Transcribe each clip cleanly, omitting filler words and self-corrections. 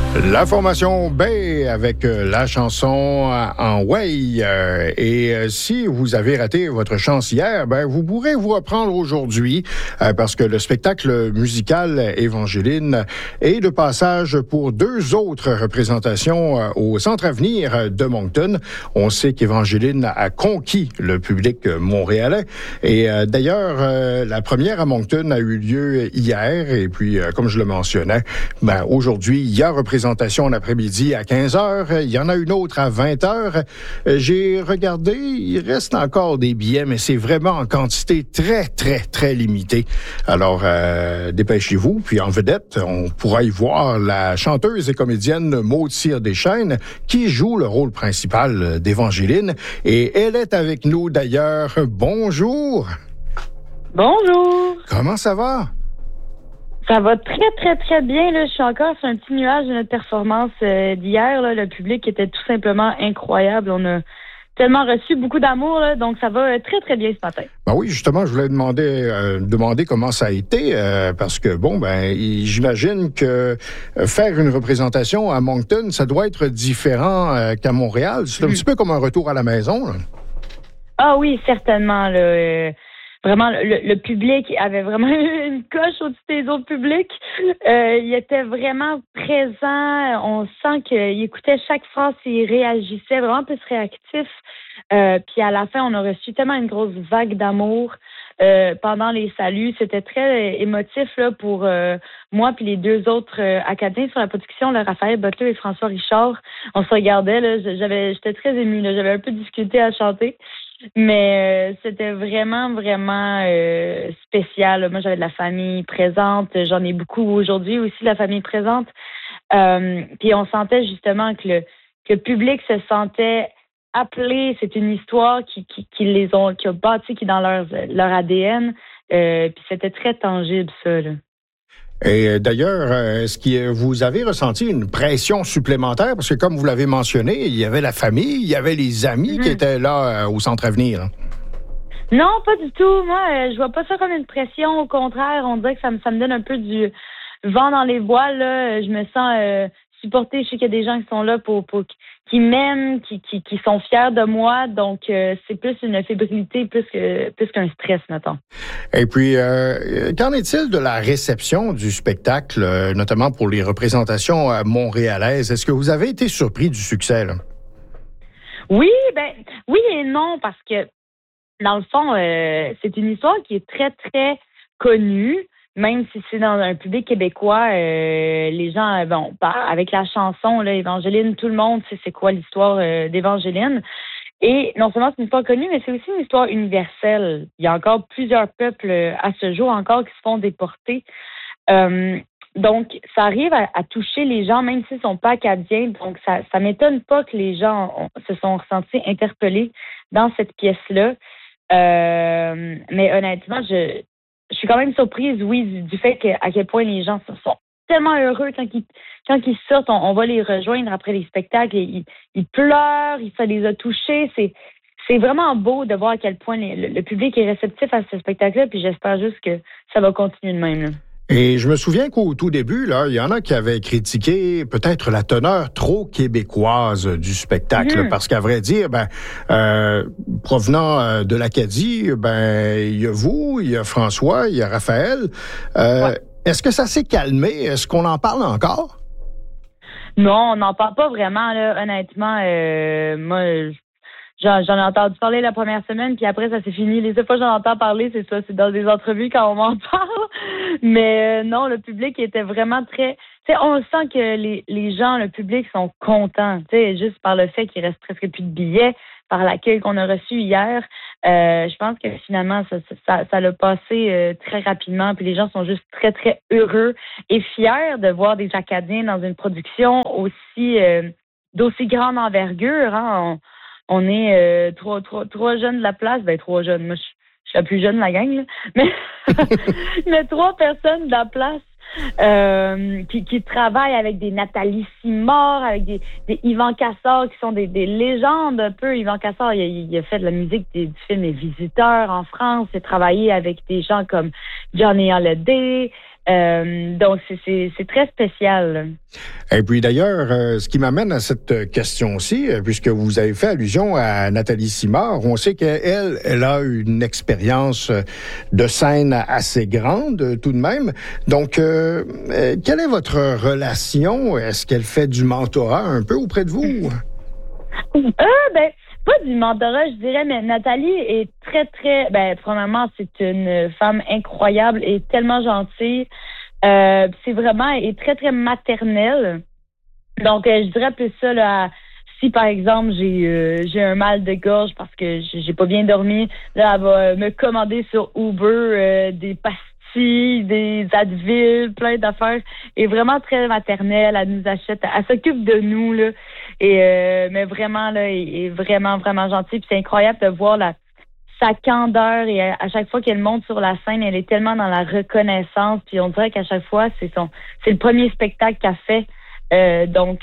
La formation B avec la chanson En Way. Si vous avez raté votre chance hier, vous pourrez vous reprendre aujourd'hui parce que le spectacle musical Évangeline est de passage pour 2 autres représentations au Centre Avenir de Moncton. On sait qu'Évangeline a conquis le public montréalais. Et d'ailleurs, la première à Moncton a eu lieu hier. Et puis, comme je le mentionnais, aujourd'hui, il y a représentation en après-midi à 15h. Il y en a une autre à 20h. J'ai regardé, il reste encore des billets, mais c'est vraiment en quantité très, très, très limitée. Alors, dépêchez-vous. Puis en vedette, on pourra y voir la chanteuse et comédienne Maude Cyr-Deschênes qui joue le rôle principal d'Évangeline. Et elle est avec nous d'ailleurs. Bonjour! Bonjour! Comment ça va? Ça va très, très, très bien. Là. Je suis encore sur un petit nuage de notre performance d'hier. Là. Le public était tout simplement incroyable. On a tellement reçu beaucoup d'amour, là, donc ça va très, très bien ce matin. Ben oui, justement, je voulais demander comment ça a été, parce que, j'imagine que faire une représentation à Moncton, ça doit être différent qu'à Montréal. C'est un petit peu comme un retour à la maison, là. Ah oui, certainement, là. Vraiment, le public avait vraiment une coche au-dessus des autres publics. Il était vraiment présent. On sent qu'il écoutait chaque phrase et il réagissait vraiment plus réactif. Puis à la fin, on a reçu tellement une grosse vague d'amour pendant les saluts. C'était très émotif là pour moi puis les 2 autres acadiens sur la production, là, Raphaël Butler et François Richard. On se regardait, là, j'étais très émue, là, j'avais un peu discuté à chanter. Mais c'était vraiment, vraiment spécial. Moi, j'avais de la famille présente. J'en ai beaucoup aujourd'hui aussi, de la famille présente. Puis on sentait justement que le public se sentait appelé. C'est une histoire qui a bâti, qui est dans leur ADN. Puis c'était très tangible, ça, là. Et d'ailleurs, est-ce que vous avez ressenti une pression supplémentaire? Parce que comme vous l'avez mentionné, il y avait la famille, il y avait les amis qui étaient là au Centre Avenir. Non, pas du tout. Moi, je vois pas ça comme une pression. Au contraire, on dirait que ça me donne un peu du vent dans les voiles. Là. Je me sens supportée. Je sais qu'il y a des gens qui sont là pour qui m'aiment, qui sont fiers de moi. Donc, c'est plus une fébrilité plus qu'un stress, mettons. Et puis, qu'en est-il de la réception du spectacle, notamment pour les représentations montréalaises? Est-ce que vous avez été surpris du succès, là? Oui et non, parce que, dans le fond, c'est une histoire qui est très, très connue. Même si c'est dans un public québécois, les gens, avec la chanson, là, Évangeline, tout le monde sait c'est quoi l'histoire d'Évangeline. Et non seulement c'est une histoire connue, mais c'est aussi une histoire universelle. Il y a encore plusieurs peuples à ce jour encore qui se font déporter. Donc, ça arrive à toucher les gens, même s'ils ne sont pas acadiens. Donc, ça m'étonne pas que les gens se sont ressentis interpellés dans cette pièce-là. Mais honnêtement, je suis quand même surprise, oui, du fait à quel point les gens sont tellement heureux quand ils sortent. On va les rejoindre après les spectacles. Et ils pleurent, ça les a touchés. C'est vraiment beau de voir à quel point le public est réceptif à ce spectacle-là. Puis j'espère juste que ça va continuer de même, là. Et je me souviens qu'au tout début, là, il y en a qui avaient critiqué peut-être la teneur trop québécoise du spectacle, parce qu'à vrai dire, provenant de l'Acadie, il y a vous, il y a François, il y a Raphaël. Est-ce que ça s'est calmé? Est-ce qu'on en parle encore? Non, on n'en parle pas vraiment, là, honnêtement. Moi, j'en ai entendu parler la première semaine, puis après, ça s'est fini. Les 2 fois que j'en entends parler, c'est ça, c'est dans des entrevues quand on m'en parle. Mais non, le public était vraiment très... Tu sais, on sent que les gens, le public, sont contents. Tu sais, juste par le fait qu'il reste presque plus de billets, par l'accueil qu'on a reçu hier. Je pense que finalement, ça l'a passé très rapidement, puis les gens sont juste très, très heureux et fiers de voir des Acadiens dans une production d'aussi grande envergure, hein. On est trois jeunes de la place. 3 jeunes. Moi, je suis la plus jeune de la gang, là. Mais 3 personnes de la place qui travaillent avec des Nathalie Simard, avec des Yvan Cassar, qui sont des légendes un peu. Yvan Cassar, il a fait de la musique du film Les Visiteurs en France. Il a travaillé avec des gens comme Johnny Hallyday. Donc, c'est très spécial. Et puis d'ailleurs, ce qui m'amène à cette question-ci, puisque vous avez fait allusion à Nathalie Simard, on sait qu'elle a une expérience de scène assez grande tout de même. Donc, quelle est votre relation? Est-ce qu'elle fait du mentorat un peu auprès de vous? Pas du mentorat, je dirais, mais Nathalie est très, très... premièrement, c'est une femme incroyable et tellement gentille. C'est vraiment... Elle est très, très maternelle. Donc, je dirais plus ça, là, si, par exemple, j'ai un mal de gorge parce que j'ai pas bien dormi, là, elle va me commander sur Uber des pastilles, des Advil, plein d'affaires. Elle est vraiment très maternelle. Elle nous achète... Elle s'occupe de nous, là. Mais vraiment, là, elle est vraiment, vraiment gentille. Puis c'est incroyable de voir sa candeur. Et à chaque fois qu'elle monte sur la scène, elle est tellement dans la reconnaissance. Puis on dirait qu'à chaque fois, c'est le premier spectacle qu'elle fait. Donc,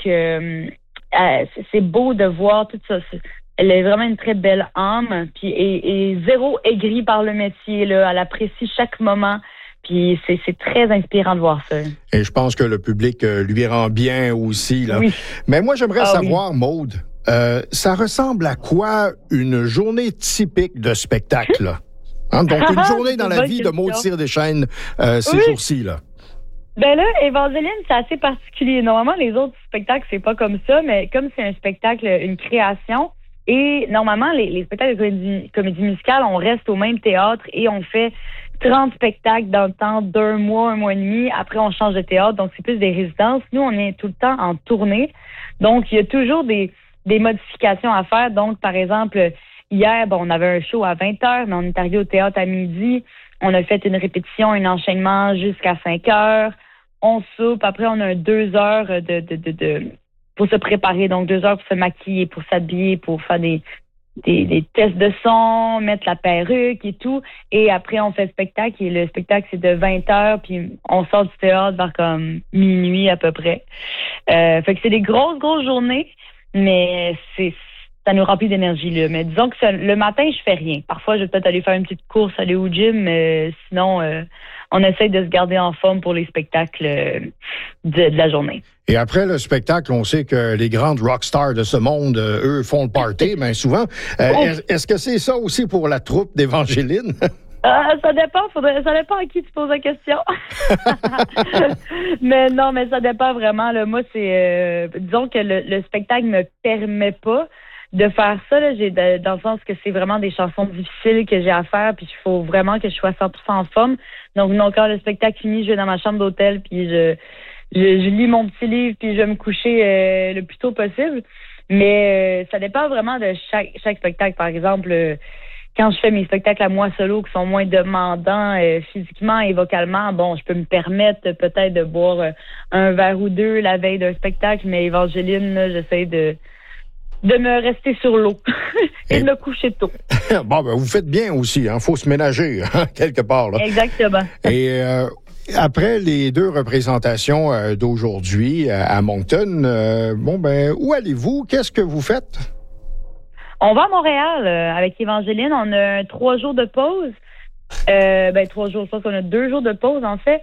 c'est beau de voir tout ça. Elle a vraiment une très belle âme. Puis et zéro aigrie par le métier, là. Elle apprécie chaque moment. Puis c'est très inspirant de voir ça. Et je pense que le public lui rend bien aussi, là. Oui. Mais moi, j'aimerais savoir, Maude, ça ressemble à quoi une journée typique de spectacle, là? Hein? Donc, une journée dans la vie de Maude Cyr-Deschênes ces jours-ci, là. Ben là, Évangéline, c'est assez particulier. Normalement, les autres spectacles, c'est pas comme ça, mais comme c'est un spectacle, une création, et normalement, les spectacles de comédie musicale, on reste au même théâtre et on fait 30 spectacles dans le temps d'1 mois, 1 mois et demi. Après, on change de théâtre, donc c'est plus des résidences. Nous, on est tout le temps en tournée. Donc, il y a toujours des modifications à faire. Donc, par exemple, hier, on avait un show à 20h, mais on est arrivé au théâtre à midi. On a fait une répétition, un enchaînement jusqu'à 5h. On soupe. Après, on a 2 heures pour se préparer. Donc, 2 heures pour se maquiller, pour s'habiller, pour faire des tests de son, mettre la perruque et tout. Et après, on fait le spectacle. Et le spectacle, c'est de 20h. Puis, on sort du théâtre vers comme minuit à peu près. Fait que c'est des grosses journées. Mais ça nous remplit d'énergie, là. Mais disons que le matin, je fais rien. Parfois, je vais peut-être aller faire une petite course, aller au gym. Mais sinon, on essaye de se garder en forme pour les spectacles de la journée. Et après le spectacle, on sait que les grandes rockstars de ce monde, eux, font le party, bien souvent. Est-ce que c'est ça aussi pour la troupe d'Évangéline? Ça dépend. Ça dépend à qui tu poses la question. Mais non, mais ça dépend vraiment. Là. Moi, c'est... disons que le spectacle me permet pas de faire ça. Là. Dans le sens que c'est vraiment des chansons difficiles que j'ai à faire, puis il faut vraiment que je sois 100% en forme. Donc, quand le spectacle finit, je vais dans ma chambre d'hôtel, puis je lis mon petit livre, puis je vais me coucher le plus tôt possible. Mais ça dépend vraiment de chaque spectacle. Par exemple, quand je fais mes spectacles à moi solo qui sont moins demandants physiquement et vocalement, je peux me permettre peut-être de boire un verre ou deux la veille d'un spectacle, mais Évangéline, là, j'essaie de me rester sur l'eau et de me coucher tôt. Vous faites bien aussi, hein? Faut se ménager, hein, quelque part, là. Exactement. Et après les 2 représentations d'aujourd'hui à Moncton, où allez-vous? Qu'est-ce que vous faites? On va à Montréal avec Évangéline. On a 3 jours de pause. 3 jours, je pense qu'on a 2 jours de pause, en fait.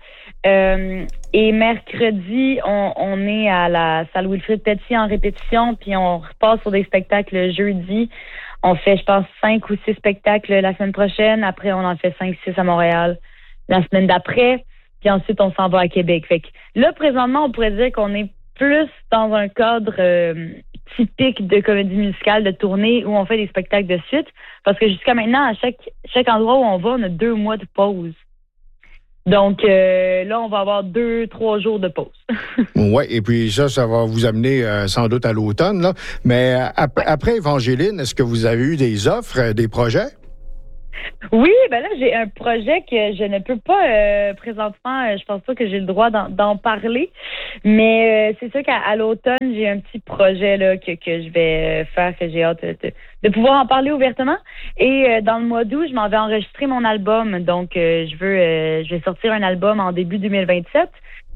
Et mercredi, on est à la salle Wilfrid Petit en répétition, puis on repasse sur des spectacles jeudi. On fait, je pense, 5 ou 6 spectacles la semaine prochaine. Après, on en fait 5-6 à Montréal la semaine d'après. Puis ensuite, on s'en va à Québec. Fait que là, présentement, on pourrait dire qu'on est plus dans un cadre typique de comédie musicale, de tournée, où on fait des spectacles de suite. Parce que jusqu'à maintenant, à chaque endroit où on va, on a 2 mois de pause. Donc là, on va avoir 2-3 jours de pause. Oui, et puis ça va vous amener sans doute à l'automne, là. Mais après Évangéline, est-ce que vous avez eu des offres, des projets? Oui, là, j'ai un projet que je ne peux pas présentement, je pense pas que j'ai le droit d'en parler, mais c'est sûr qu'à l'automne, j'ai un petit projet là que je vais faire, que j'ai hâte de pouvoir en parler ouvertement. Et dans le mois d'août, je m'en vais enregistrer mon album, donc je vais sortir un album en début 2027.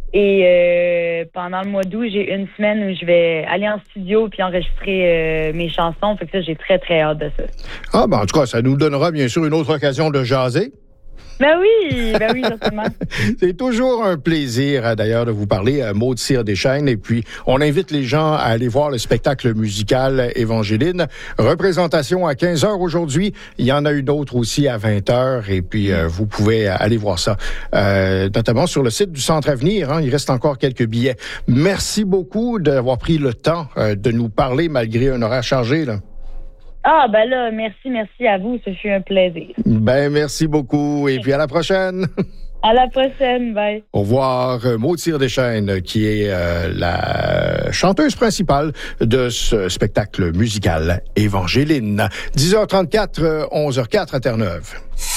Et pendant le mois d'août, j'ai une semaine où je vais aller en studio puis enregistrer mes chansons. Fait que ça, j'ai très, très hâte de ça. En tout cas, ça nous donnera bien sûr une autre occasion de jaser. Ben oui, certainement. C'est toujours un plaisir, d'ailleurs, de vous parler, Maude Cyr-Deschênes. Et puis, on invite les gens à aller voir le spectacle musical Évangeline. Représentation à 15h aujourd'hui. Il y en a une autre aussi à 20h. Et puis, vous pouvez aller voir ça, notamment sur le site du Centre Avenir. Hein, il reste encore quelques billets. Merci beaucoup d'avoir pris le temps de nous parler malgré un horaire chargé, là. Ah, ben là, merci à vous. Ce fut un plaisir. Ben, merci beaucoup. Et puis, à la prochaine. À la prochaine. Bye. Au revoir. Maude Cyr-Deschênes, qui est la chanteuse principale de ce spectacle musical Évangeline. 10h34, 11h04 à Terre-Neuve.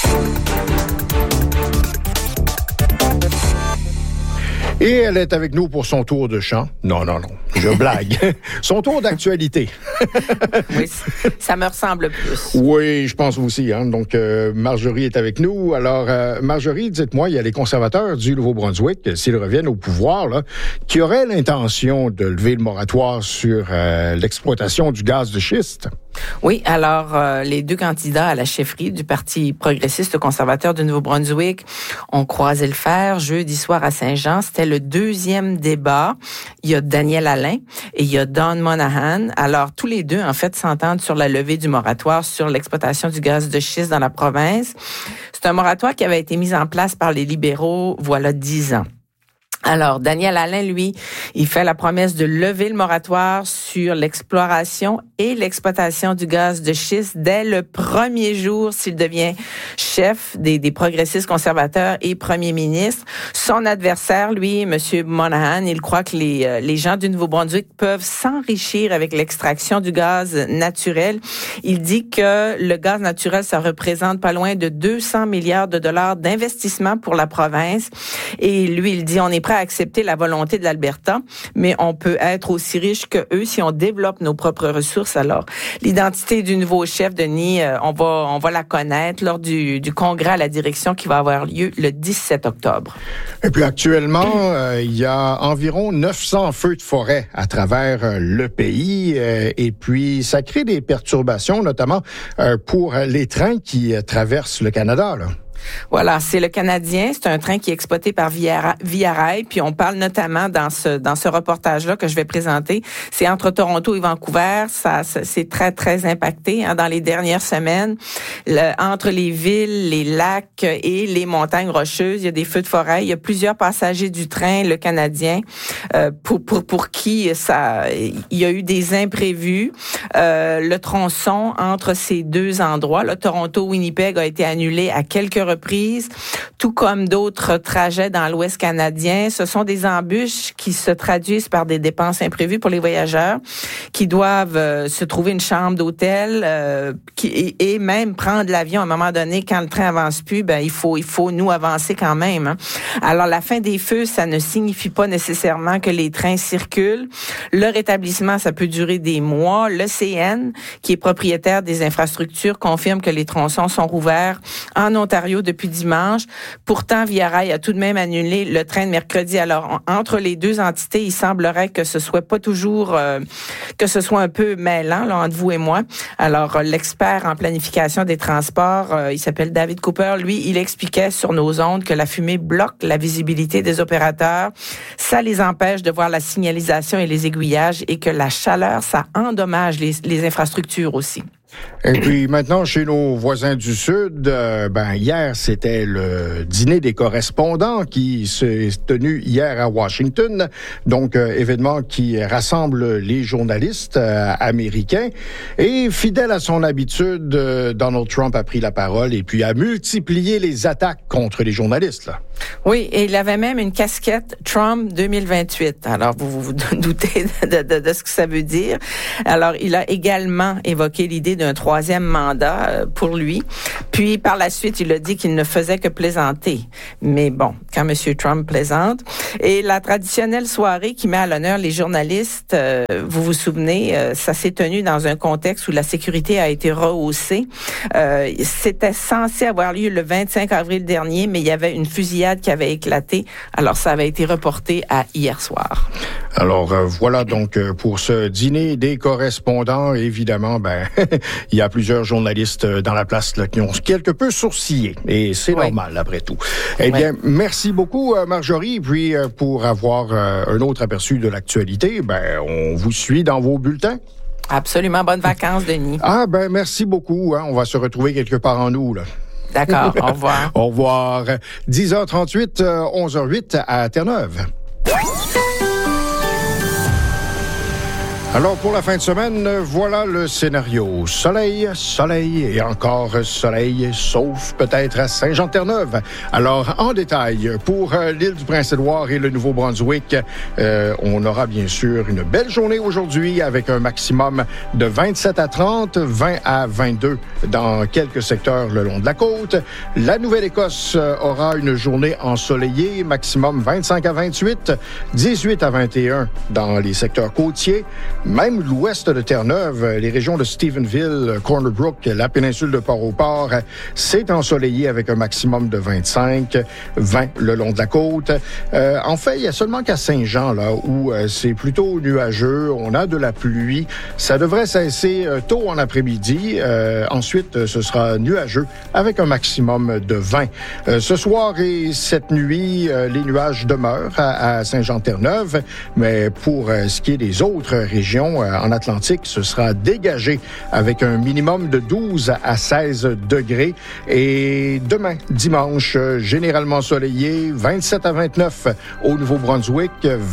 Et elle est avec nous pour son tour de chant. Non, je blague. Son tour d'actualité. Oui, ça me ressemble plus. Oui, je pense aussi. Hein. Donc, Marjorie est avec nous. Alors, Marjorie, dites-moi, il y a les conservateurs du Nouveau-Brunswick, s'ils reviennent au pouvoir, là, qui auraient l'intention de lever le moratoire sur l'exploitation du gaz de schiste. Oui, alors les deux candidats à la chefferie du Parti progressiste conservateur du Nouveau-Brunswick ont croisé le fer jeudi soir à Saint-Jean. C'était le deuxième débat. Il y a Daniel Alain et il y a Don Monahan. Alors, tous les deux, en fait, s'entendent sur la levée du moratoire sur l'exploitation du gaz de schiste dans la province. C'est un moratoire qui avait été mis en place par les libéraux voilà 10 ans. Alors, Daniel Alain, lui, il fait la promesse de lever le moratoire sur l'exploration et l'exploitation du gaz de schiste dès le premier jour s'il devient chef des progressistes conservateurs et premier ministre. Son adversaire, lui, M. Monahan, il croit que les gens du Nouveau-Brunswick peuvent s'enrichir avec l'extraction du gaz naturel. Il dit que le gaz naturel, ça représente pas loin de 200 milliards de dollars d'investissement pour la province. Et lui, il dit, on est prêt à accepter la volonté de l'Alberta, mais on peut être aussi riche que eux si on développe nos propres ressources. Alors, l'identité du nouveau chef, Denis, on va la connaître lors du congrès à la direction qui va avoir lieu le 17 octobre. Et puis actuellement, il y a environ 900 feux de forêt à travers le pays et puis ça crée des perturbations, notamment pour les trains qui traversent le Canada, là. Voilà, c'est le Canadien. C'est un train qui est exploité par Via Rail. Puis on parle notamment dans ce reportage-là que je vais présenter. C'est entre Toronto et Vancouver. Ça c'est très, très impacté dans les dernières semaines. Entre les villes, les lacs et les montagnes rocheuses, il y a des feux de forêt. Il y a plusieurs passagers du train, le Canadien, pour qui il y a eu des imprévus. Le tronçon entre ces deux endroits, là, Toronto-Winnipeg, a été annulé à quelques reprises, tout comme d'autres trajets dans l'Ouest canadien. Ce sont des embûches qui se traduisent par des dépenses imprévues pour les voyageurs qui doivent se trouver une chambre d'hôtel et même prendre l'avion à un moment donné quand le train avance plus. Ben il faut nous avancer quand même. Hein. Alors la fin des feux, ça ne signifie pas nécessairement que les trains circulent. Le rétablissement, ça peut durer des mois. Le CN, qui est propriétaire des infrastructures, confirme que les tronçons sont rouverts en Ontario depuis dimanche. Pourtant, Via Rail a tout de même annulé le train de mercredi. Alors, entre les deux entités, il semblerait que ce soit pas toujours, que ce soit un peu mêlant, là, entre vous et moi. Alors, l'expert en planification des transports, il s'appelle David Cooper, lui, il expliquait sur nos ondes que la fumée bloque la visibilité des opérateurs. Ça les empêche de voir la signalisation et les aiguillages et que la chaleur, ça endommage les infrastructures aussi. Et puis maintenant, chez nos voisins du Sud, hier, c'était le dîner des correspondants qui s'est tenu hier à Washington. Donc, événement qui rassemble les journalistes américains. Et fidèle à son habitude, Donald Trump a pris la parole et puis a multiplié les attaques contre les journalistes, là. Oui, et il avait même une casquette Trump 2028. Alors, vous vous doutez de ce que ça veut dire. Alors, il a également évoqué l'idée d'un troisième mandat pour lui. Puis, par la suite, il a dit qu'il ne faisait que plaisanter. Mais bon, quand M. Trump plaisante. Et la traditionnelle soirée qui met à l'honneur les journalistes, vous vous souvenez, ça s'est tenu dans un contexte où la sécurité a été rehaussée. C'était censé avoir lieu le 25 avril dernier, mais il y avait une fusillade qui avait éclaté. Alors, ça avait été reporté à hier soir. Alors, voilà donc pour ce dîner des correspondants. Évidemment, il y a plusieurs journalistes dans la place là, qui ont quelque peu sourcillé. Et c'est normal, après tout. Eh bien, merci beaucoup, Marjorie. Puis, pour avoir un autre aperçu de l'actualité, on vous suit dans vos bulletins. Absolument. Bonnes vacances, Denis. Merci beaucoup. On va se retrouver quelque part en nous, là. D'accord. Au revoir. Au revoir. 10h38, 11h08 à Terre-Neuve. Alors, pour la fin de semaine, voilà le scénario. Soleil, soleil et encore soleil, sauf peut-être à Saint-Jean-Terre-Neuve. Alors, en détail, pour l'île du Prince-Édouard et le Nouveau-Brunswick, on aura bien sûr une belle journée aujourd'hui avec un maximum de 27 à 30, 20 à 22 dans quelques secteurs le long de la côte. La Nouvelle-Écosse aura une journée ensoleillée, maximum 25 à 28, 18 à 21 dans les secteurs côtiers. Même l'ouest de Terre-Neuve, les régions de Stephenville, Corner Brook, la péninsule de Port-au-Port, c'est ensoleillé avec un maximum de 25, 20 le long de la côte. En fait, il y a seulement qu'à Saint-Jean, là, où c'est plutôt nuageux, on a de la pluie. Ça devrait cesser tôt en après-midi. Ensuite, ce sera nuageux avec un maximum de 20. Ce soir et cette nuit, les nuages demeurent à Saint-Jean-Terre-Neuve, mais pour ce qui est des autres régions, en Atlantique, ce sera dégagé avec un minimum de 12 à 16 degrés. Et demain, dimanche, généralement ensoleillé, 27 à 29 au Nouveau-Brunswick,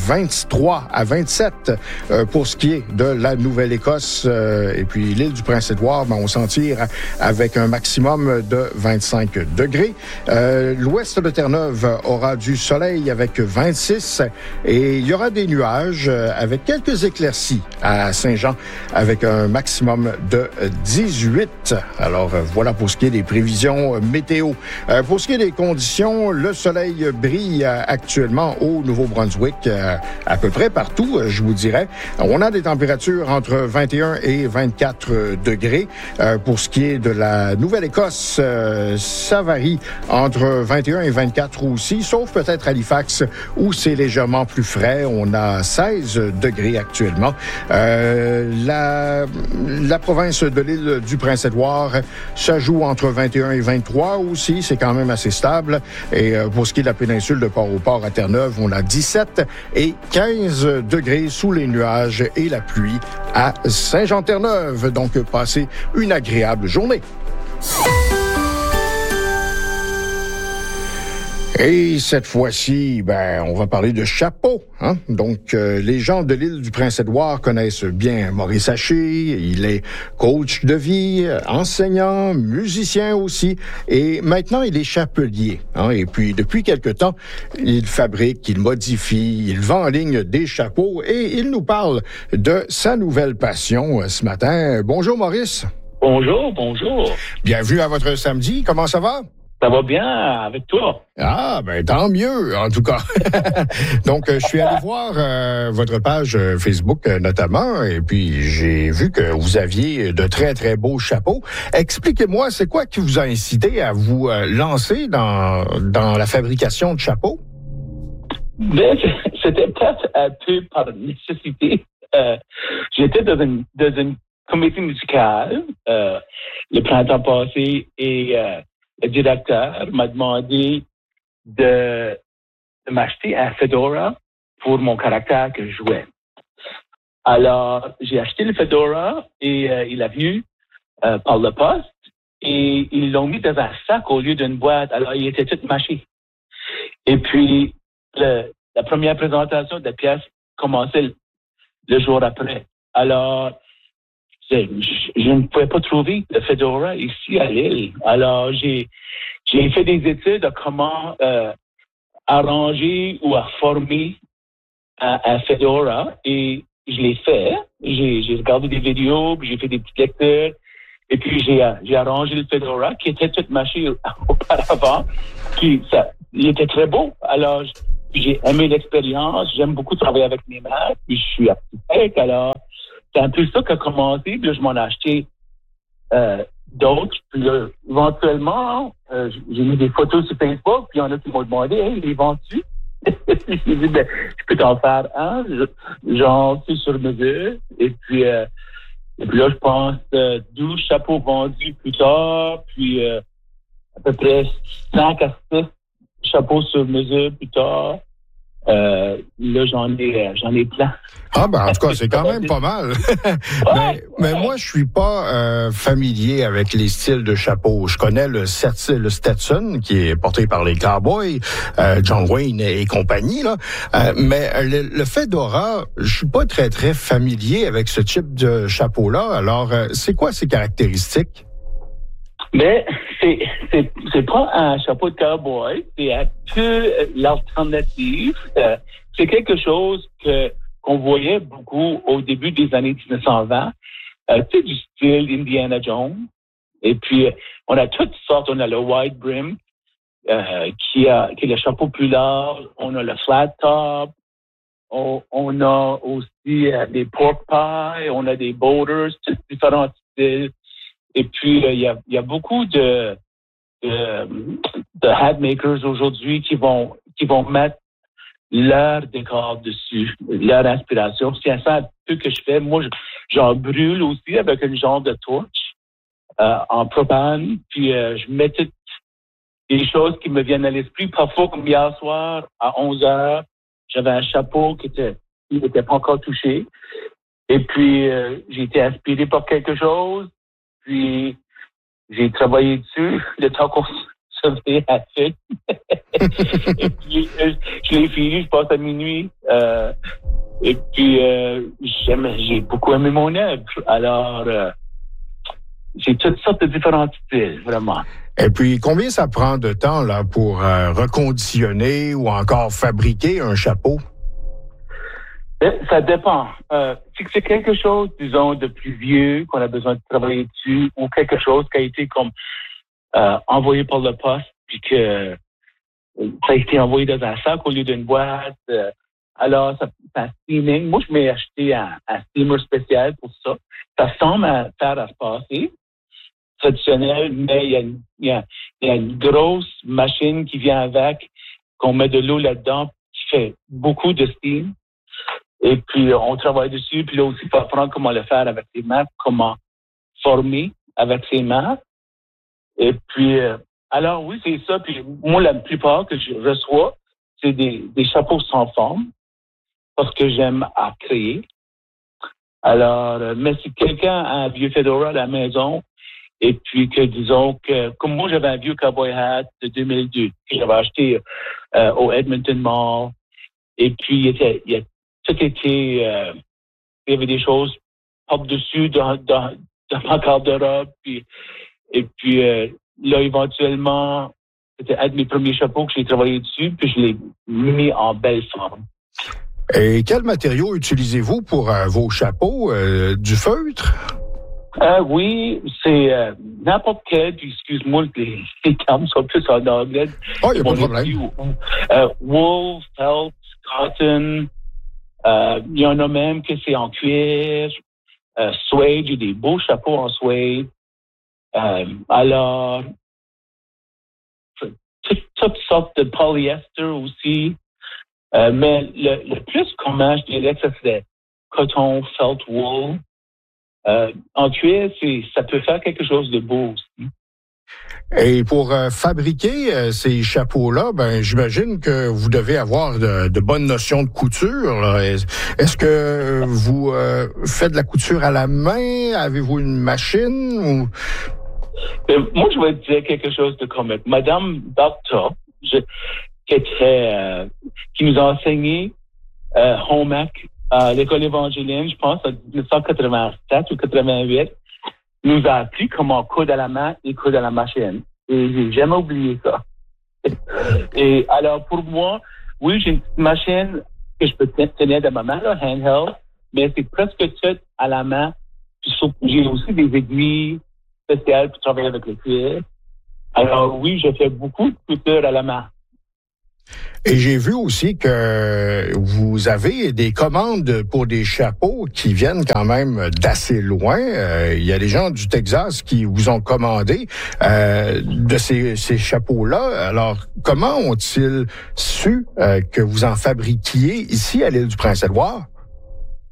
23 à 27 pour ce qui est de la Nouvelle-Écosse. Et puis l'île du Prince-Édouard, on s'en tire avec un maximum de 25 degrés. L'ouest de Terre-Neuve aura du soleil avec 26 et il y aura des nuages avec quelques éclaircies à Saint-Jean avec un maximum de 18. Alors, voilà pour ce qui est des prévisions météo. Pour ce qui est des conditions, le soleil brille actuellement au Nouveau-Brunswick, à peu près partout, je vous dirais. On a des températures entre 21 et 24 degrés. Pour ce qui est de la Nouvelle-Écosse, ça varie entre 21 et 24 aussi, sauf peut-être Halifax, où c'est légèrement plus frais. On a 16 degrés actuellement. La province de l'île du Prince-Édouard, ça joue entre 21 et 23 aussi, c'est quand même assez stable. Et pour ce qui est de la péninsule de Port-au-Port à Terre-Neuve, on a 17 et 15 degrés sous les nuages et la pluie à Saint-Jean-Terre-Neuve. Donc, passez une agréable journée. Et cette fois-ci, on va parler de chapeau. Donc, les gens de l'île du Prince-Édouard connaissent bien Maurice Haché. Il est coach de vie, enseignant, musicien aussi. Et maintenant, il est chapelier. Et puis, depuis quelque temps, il fabrique, il modifie, il vend en ligne des chapeaux. Et il nous parle de sa nouvelle passion ce matin. Bonjour, Maurice. Bonjour, bonjour. Bienvenue à votre samedi. Comment ça va? Ça va bien avec toi? Tant mieux, en tout cas. Donc, je suis allé voir votre page Facebook notamment, et puis j'ai vu que vous aviez de très, très beaux chapeaux. Expliquez-moi, c'est quoi qui vous a incité à vous lancer dans la fabrication de chapeaux? C'était peut-être un peu par nécessité. J'étais dans une comédie musicale le printemps passé et le directeur m'a demandé de m'acheter un fedora pour mon caractère que je jouais. Alors, j'ai acheté le fedora et il est venu par le poste et ils l'ont mis dans un sac au lieu d'une boîte. Alors, il était tout mâché. Et puis, la première présentation de la pièce commençait le jour après. Alors, je ne pouvais pas trouver le fedora ici à l'île. Alors, j'ai fait des études de comment arranger ou à former un fedora et je l'ai fait. J'ai regardé des vidéos, puis j'ai fait des petites lectures et puis j'ai arrangé le fedora qui était tout mâché auparavant. Il était très beau. Alors, j'ai aimé l'expérience. J'aime beaucoup travailler avec mes mains. Puis je suis architecte. Alors, c'est un peu ça qui a commencé. Puis là, je m'en ai acheté d'autres. Puis là, éventuellement, j'ai mis des photos sur Facebook. Puis il y en a qui m'ont demandé, hey, les vends-tu? J'ai dit, je peux t'en faire un. Genre, c'est sur mesure. Et puis, Et puis là, je pense 12 chapeaux vendus plus tard, puis à peu près 5 à 6 chapeaux sur mesure plus tard. Là, j'en ai plein. Ah, ben, en tout cas, c'est quand même pas mal. mais moi, je suis pas familier avec les styles de chapeaux. Je connais le Stetson, qui est porté par les Cowboys, John Wayne et compagnie, là. Mais le Fedora, je suis pas très, très familier avec ce type de chapeau-là. Alors, c'est quoi ses caractéristiques? Mais c'est pas un chapeau de cowboy, c'est un peu l'alternative. C'est quelque chose qu'on voyait beaucoup au début des années 1920. C'est du style Indiana Jones. Et puis, on a toutes sortes. On a le wide brim, qui est le chapeau plus large. On a le flat top. On a aussi des pork pie. On a des boulders, tous différents styles. Et puis, il y a beaucoup de hat makers aujourd'hui qui vont mettre leur décor dessus, leur inspiration. C'est ça un peu que je fais. Moi, j'en brûle aussi avec un genre de torche en propane. Puis, je mets toutes les choses qui me viennent à l'esprit. Parfois, comme hier soir, à 11h, j'avais un chapeau qui n'était pas encore touché. Et puis, j'ai été inspiré par quelque chose. Puis, j'ai travaillé dessus le temps qu'on se fait à fait. Et puis, je l'ai fini, je passe à minuit. Et puis, j'ai beaucoup aimé mon œuvre. Alors, j'ai toutes sortes de différents styles, vraiment. Et puis, combien ça prend de temps là pour reconditionner ou encore fabriquer un chapeau? Ça dépend. Si c'est quelque chose, disons, de plus vieux, qu'on a besoin de travailler dessus, ou quelque chose qui a été comme envoyé par le poste, puis que ça a été envoyé dans un sac au lieu d'une boîte, alors ça fait un steaming. Moi, je m'ai acheté un steamer spécial pour ça. Ça semble faire à se passer, traditionnel, mais il y a une grosse machine qui vient avec, qu'on met de l'eau là-dedans, qui fait beaucoup de steam. Et puis, on travaille dessus. Puis là aussi, il faut apprendre comment le faire avec ses mains, comment former avec ses mains. Et puis, alors oui, c'est ça. Puis moi, la plupart que je reçois, c'est des chapeaux sans forme parce que j'aime à créer. Alors, mais si quelqu'un a un vieux Fedora à la maison et puis que, disons que, comme moi, j'avais un vieux cowboy hat de 2002 que j'avais acheté au Edmonton Mall. Et puis, il y avait des choses par-dessus dans ma garde-robe. Et puis, là, éventuellement, c'était un de mes premiers chapeaux que j'ai travaillé dessus, puis je l'ai mis en belle forme. Et quel matériau utilisez-vous pour vos chapeaux? Du feutre? Oui, c'est n'importe quel, puis excuse-moi, les termes sont plus en anglais. Oh, il n'y a pas de problème. Wool, felt, cotton. Il y en a même que c'est en cuir, suède, j'ai des beaux chapeaux en suède. Alors, toutes sortes de polyester aussi. Mais le plus commun, je dirais que c'est coton, felt, wool. En cuir, ça peut faire quelque chose de beau aussi. Et pour fabriquer ces chapeaux-là, ben j'imagine que vous devez avoir de bonnes notions de couture, là. Est-ce que vous faites de la couture à la main? Avez-vous une machine? Ou... Moi, je vais te dire quelque chose de comique. Madame Doctor, qui nous a enseigné home ec à l'école évangélienne, je pense, en 1987 ou 88, nous a appris comment coudre à la main et coudre à la machine. Et j'ai jamais oublié ça. Et alors, pour moi, oui, j'ai une petite machine que je peux tenir dans ma main, là, handheld, mais c'est presque tout à la main. Puis, j'ai aussi des aiguilles spéciales pour travailler avec le cuir. Alors, oui, je fais beaucoup de couture à la main. Et j'ai vu aussi que vous avez des commandes pour des chapeaux qui viennent quand même d'assez loin. Il y a des gens du Texas qui vous ont commandé de ces chapeaux-là. Alors, comment ont-ils su que vous en fabriquiez ici à l'île du Prince-Édouard?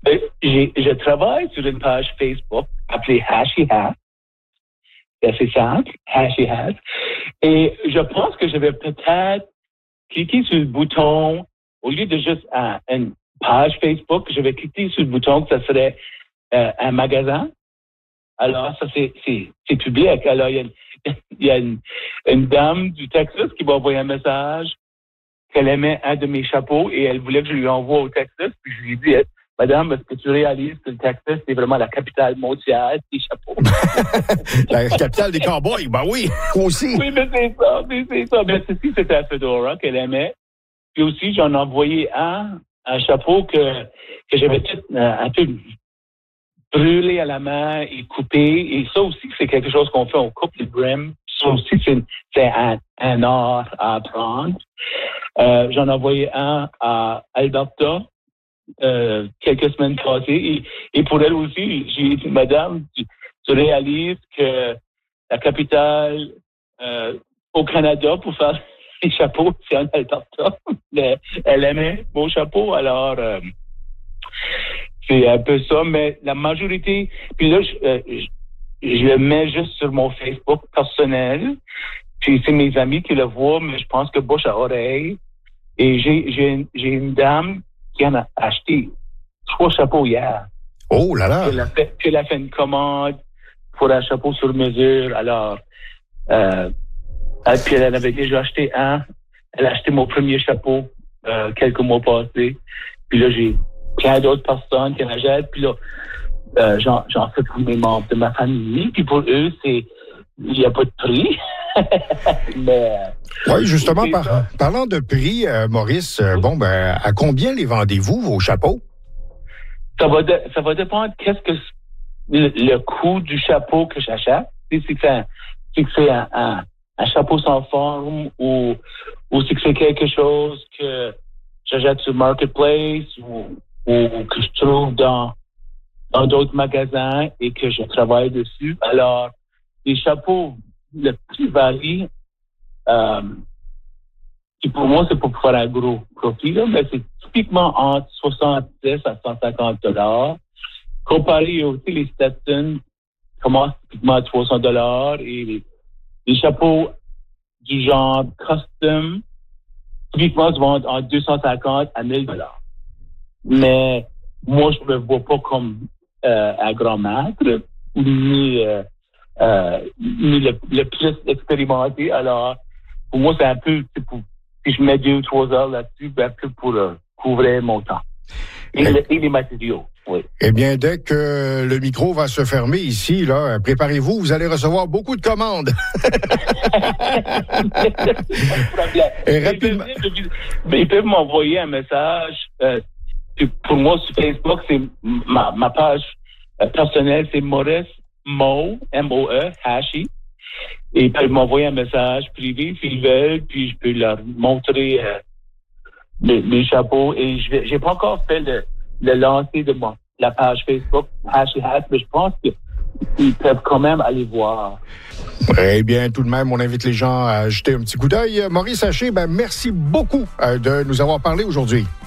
Je travaille sur une page Facebook appelée Hashy Hat. C'est assez simple, Hashy Hat. Et je pense que je vais peut-être cliquer sur le bouton, au lieu de juste une page Facebook, je vais cliquer sur le bouton que ça serait un magasin. Alors, ça, c'est public. Alors, il y a une dame du Texas qui m'a envoyé un message qu'elle aimait un de mes chapeaux et elle voulait que je lui envoie au Texas. Puis je lui ai dit, Madame, est-ce que tu réalises que le Texas, c'est vraiment la capitale mondiale des chapeaux? La capitale des cowboys, ben oui, aussi. Oui, mais c'est ça. Mais ceci, c'était un fedora qu'elle aimait. Puis aussi, j'en ai envoyé un chapeau que j'avais tout un peu brûlé à la main et coupé. Et ça aussi, c'est quelque chose qu'on fait, on coupe les brims. Ça aussi, c'est un art à apprendre. J'en ai envoyé un à Alberta quelques semaines passées. Et pour elle aussi, j'ai dit, Madame, tu réalises que la capitale au Canada pour faire les chapeaux, c'est en Alberta. Elle aimait mon chapeau, alors c'est un peu ça. Mais la majorité, puis là, je le mets juste sur mon Facebook personnel. Puis c'est mes amis qui le voient, mais je pense que bouche à oreille. Et j'ai une dame qui en a acheté 3 chapeaux hier. Oh là là! Elle a fait une commande pour un chapeau sur mesure. Alors, puis elle en avait déjà acheté un. Elle a acheté mon premier chapeau quelques mois passés. Puis là, j'ai plein d'autres personnes qui en achètent. Puis là, j'en fais pour mes membres de ma famille. Puis pour eux, il n'y a pas de prix. Mais, oui, justement, parlant de prix, Maurice, à combien les vendez-vous, vos chapeaux? Ça va dépendre qu'est-ce que le coût du chapeau que j'achète. Si c'est un chapeau sans forme ou si c'est quelque chose que j'achète sur Marketplace ou que je trouve dans d'autres magasins et que je travaille dessus. Alors, les chapeaux, le prix varie. Et pour moi, c'est pour faire un gros profit, là, mais c'est typiquement entre 70 à 150 $. Comparé aussi, les Stetson commencent typiquement à 300 $ et les chapeaux du genre custom typiquement se vendent entre 250 à 1000 $. Mais moi, je me vois pas comme un grand maître ni le plus expérimenté. Alors, pour moi, c'est un peu, si je mets 2 ou 3 heures là-dessus, un peu pour couvrir mon temps. Et les matériaux, oui. Eh bien, dès que le micro va se fermer ici, là, préparez-vous, vous allez recevoir beaucoup de commandes. Et rapidement. Ils peuvent m'envoyer un message. Pour moi, sur Facebook, c'est ma page personnelle, c'est Maurice Moe, M-O-E, Hashy. Et ils peuvent m'envoyer un message privé s'ils veulent, puis je peux leur montrer mes chapeaux. Et j'ai pas encore fait le lancer de la page Facebook Hashy Hat, mais je pense qu'ils peuvent quand même aller voir. Eh bien, tout de même, on invite les gens à jeter un petit coup d'œil. Maurice Haché, merci beaucoup de nous avoir parlé aujourd'hui.